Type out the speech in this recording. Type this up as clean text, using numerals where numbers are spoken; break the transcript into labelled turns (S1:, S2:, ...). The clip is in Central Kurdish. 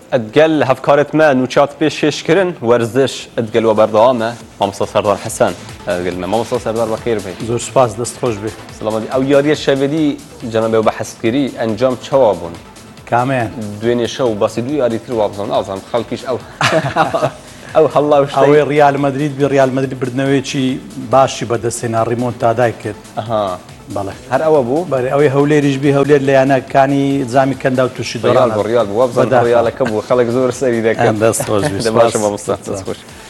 S1: ادقل هفكارت ما نوشات بيش شكرن ورزش ادقل وبردوامه مامسا سردار حسن ادقل مامسا سردار بخير بي
S2: زور سپاس دست خوش بي
S1: سلام عليكم او ياري الشبدي جناب بحث كري انجام چوابون
S2: كامل
S1: دويني شو بس دو ياري تر وابزن ازم خلكيش او هلا وشتي
S2: او ريال مدريد بريال مدريد بردنويچي باشي بدسينا ريمونتادا كرد
S1: اها
S2: بله
S1: هر او ابو
S2: بله او هوليريش بي هولير ليانا كاني زامي كنداو توشي دوران
S1: ريال بوابزن ريال كبو خلق زور سري ذاك
S2: دست خوش بي
S1: دماشم مصطفى خوش